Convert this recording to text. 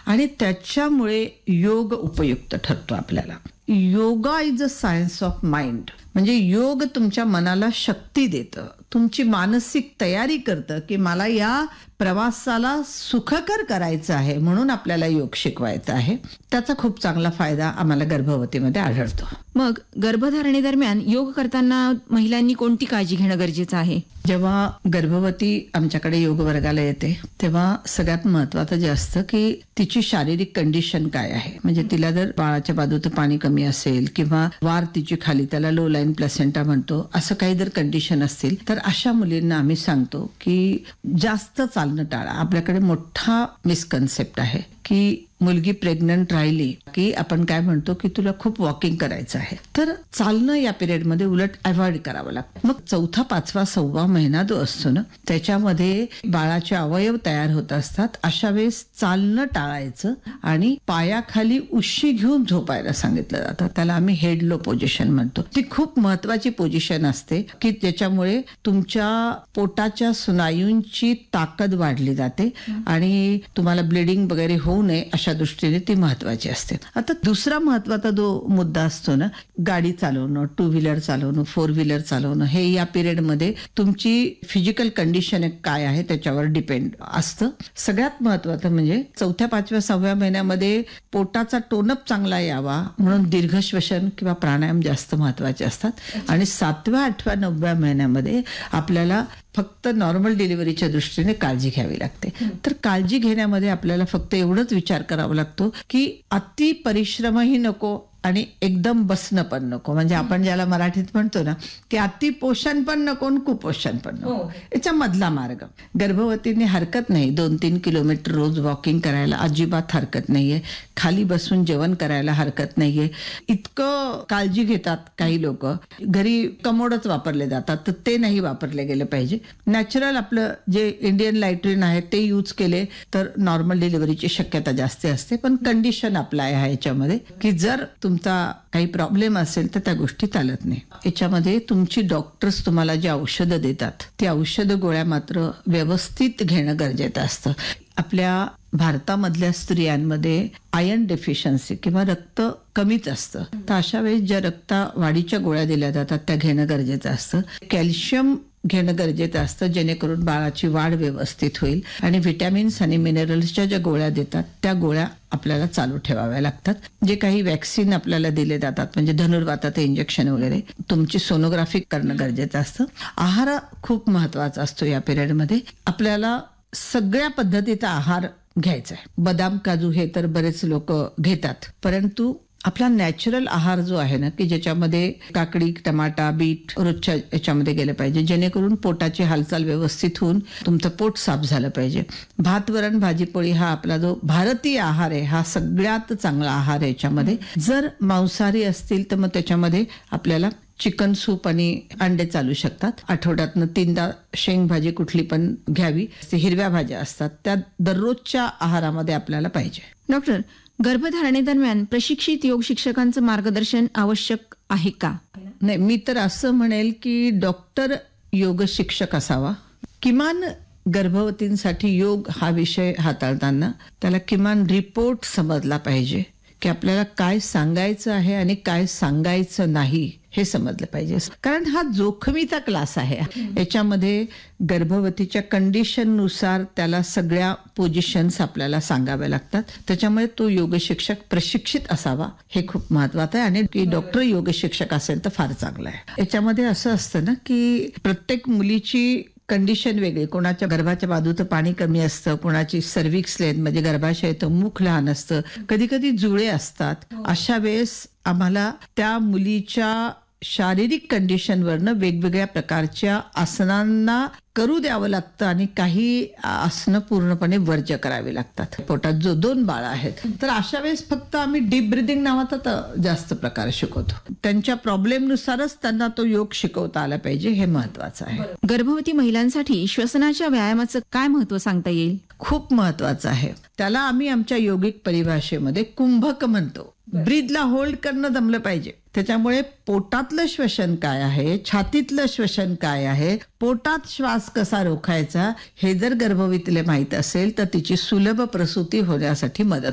आणि त्याच्यामुळे योग उपयुक्त ठरतो आपल्याला. Yoga is a science of mind. म्हणजे योग तुमच्या मनाला शक्ती देतं, तुमची मानसिक तयारी करतं की मला या प्रवासाला सुखकर करायचं आहे, म्हणून आपल्याला योग शिकवायचा आहे. त्याचा खूप चांगला फायदा आम्हाला गर्भवतीमध्ये आढळतो. मग गर्भधारणेदरम्यान योग करताना महिलांनी कोणती काळजी घेणं गरजेचं आहे? जेव्हा गर्भवती आमच्याकडे योग वर्गाला येते तेव्हा सगळ्यात महत्वाचं जे असतं की तिची शारीरिक कंडिशन काय आहे. म्हणजे तिला जर बाळाच्या बाजूचं पाणी कमी असेल किंवा वार तिची खाली, त्याला लो लाईन प्लेसेंटा म्हणतो, असं काही जर कंडिशन असतील तर अशा मुलींना आम्ही सांगतो की जास्त चालणं टाळा. आपल्याकडे मोठा मिसकन्सेप्ट आहे की मुलगी प्रेग्नंट राहिली की आपण काय म्हणतो की तुला खूप वॉकिंग करायचं आहे, तर चालणं या पिरियडमध्ये उलट अवॉइड करावं लागतं. मग चौथा, पाचवा, 6वा महिना जो असतो ना, त्याच्यामध्ये बाळाचे अवयव तयार होत असतात. अशा वेळेस चालणं टाळायचं आणि पायाखाली उशी घेऊन झोपायला सांगितलं जातं. त्याला आम्ही हेड लो पोझिशन म्हणतो. ती खूप महत्वाची पोझिशन असते की त्याच्यामुळे तुमच्या पोटाच्या स्नायूंची ताकद वाढली जाते आणि तुम्हाला ब्लिडिंग वगैरे होऊ नये अशा दृष्टीने ती महत्वाची असते. आता दुसरा महत्वाचा जो मुद्दा असतो ना, गाडी चालवणं, 2 व्हीलर चालवणं, 4 व्हीलर चालवणं, हे या पिरियडमध्ये तुमची फिजिकल कंडिशन काय आहे त्याच्यावर डिपेंड असतं. सगळ्यात महत्वाचं म्हणजे चौथ्या, पाचव्या, 6व्या महिन्यामध्ये पोटाचा टोनअप चांगला यावा म्हणून दीर्घ श्वसन किंवा प्राणायाम जास्त महत्वाचे असतात. आणि 7व्या, 8व्या, 9व्या महिन्यामध्ये आपल्याला फक्त नॉर्मल डिलिव्हरीच्या दृष्टीने काळजी घ्यावी लागते. तर काळजी घेण्यामध्ये आपल्याला फक्त एवढंच विचार करावा लागतो की अति परिश्रमही नको आणि एकदम बसणं पण नको. म्हणजे आपण ज्याला मराठीत म्हणतो ना की अति पोषण पण नको आणि कुपोषण पण नको, याच्या मधला मार्ग. गर्भवतीने हरकत नाही 2-3 किलोमीटर रोज वॉकिंग करायला, अजिबात हरकत नाहीये. खाली बसून जेवण करायला हरकत नाहीये. इतकं काळजी घेतात काही लोक, घरी कमोडच वापरले जातात, तर ते नाही वापरले गेले पाहिजे. नॅचरल आपलं जे इंडियन लायट्रिन आहे ते यूज केले तर नॉर्मल डिलिव्हरीची शक्यता जास्त असते. पण कंडिशन अप्लाय आहे याच्यामध्ये की जर तुमचा काही प्रॉब्लेम असेल तर त्या गोष्टी चालत नाही. याच्यामध्ये तुमची डॉक्टर्स तुम्हाला जे औषधं देतात ती औषधं गोळ्या मात्र व्यवस्थित घेणं गरजेचं असतं. आपल्या भारतामधल्या स्त्रियांमध्ये आयर्न डेफिशियन्सी किंवा रक्त कमीच असतं, तर अशा वेळेस ज्या रक्तवाढीच्या गोळ्या दिल्या जातात त्या घेणं गरजेचं असतं. कॅल्शियम घेणं गरजेचं असतं जेणेकरून बाळाची वाढ व्यवस्थित होईल. आणि व्हिटॅमिन्स आणि मिनरल्सच्या ज्या गोळ्या देतात त्या गोळ्या आपल्याला चालू ठेवाव्या लागतात. जे काही वॅक्सिन आपल्याला दिले जातात म्हणजे धनुर्वाताचं इंजेक्शन वगैरे, तुमची सोनोग्राफी करणं गरजेचं असतं. आहार खूप महत्वाचा असतो या पिरियडमध्ये. आपल्याला सगळ्या पद्धतीचा आहार घ्यायचा आहे. बदाम, काजू हे तर बरेच लोक घेतात, परंतु आपला नॅचरल आहार जो आहे ना की ज्याच्यामध्ये काकडी, टमाटा, बीट रोजच्या याच्यामध्ये गेलं पाहिजे जेणेकरून पोटाची हालचाल व्यवस्थित होऊन तुमचं पोट साफ झालं पाहिजे. भात, वरण, भाजी, पोळी हा आपला जो भारतीय आहार आहे हा सगळ्यात चांगला आहार आहे. याच्यामध्ये जर मांसाहारी असतील तर मग त्याच्यामध्ये आपल्याला चिकन सूप आणि अंडे चालू शकतात. आठवड्यातनं 3दा शेंग भाजी कुठली पण घ्यावी. हिरव्या भाज्या असतात त्या दररोजच्या आहारामध्ये आपल्याला पाहिजे. डॉक्टर, गर्भधारणेदरम्यान प्रशिक्षित योग शिक्षकांचं मार्गदर्शन आवश्यक आहे का? नाही, मी तर असं म्हणेल की डॉक्टर योग शिक्षक असावा. किमान गर्भवतींसाठी योग हा विषय हाताळताना त्याला किमान रिपोर्ट समजला पाहिजे की आपल्याला काय सांगायचं आहे आणि काय सांगायचं नाही हे समजलं पाहिजे. कारण हा जोखमीचा क्लास आहे. याच्यामध्ये गर्भवतीच्या कंडिशननुसार त्याला सगळ्या पोझिशन्स आपल्याला सांगाव्या लागतात. त्याच्यामुळे तो योग शिक्षक प्रशिक्षित असावा हे खूप महत्वाचं आहे. आणि डॉक्टर योग शिक्षक असेल तर फार चांगलं आहे. याच्यामध्ये असं असतं ना की प्रत्येक मुलीची कंडिशन वेगळी. कोणाच्या गर्भाच्या बाजूचं पाणी कमी असतं, कोणाची सर्व्हिक्स लेंथ म्हणजे गर्भाशयाचं मुख लहान असतं, कधी कधी जुळे असतात. अशा वेळेस आम्हाला त्या मुलीच्या शारीरिक कंडिशनवरनं वेगवेगळ्या प्रकारच्या आसनांना करू द्यावं लागतं आणि काही आसनं पूर्णपणे वर्ज्य करावी लागतात. पोटात जो 2 बाळ आहेत तर अशा वेळेस फक्त आम्ही डीप ब्रिदिंग नावाचा जास्त प्रकार शिकवतो. त्यांच्या प्रॉब्लेमनुसारच त्यांना तो योग शिकवता आला पाहिजे हे महत्वाचं आहे. गर्भवती महिलांसाठी श्वसनाच्या व्यायामाचं काय महत्व सांगता येईल? खूप महत्वाचं आहे. त्याला आम्ही आमच्या योगिक परिभाषेमध्ये कुंभक म्हणतो. ब्रीदला होल्ड करणं जमलं पाहिजे. त्याच्यामुळे पोटातलं श्वसन काय आहे, छातीतलं श्वसन काय आहे, पोटात श्वास कसा रोखायचा हे जर गर्भवतीला माहित असेल तर तिची सुलभ प्रसूती होण्यासाठी मदत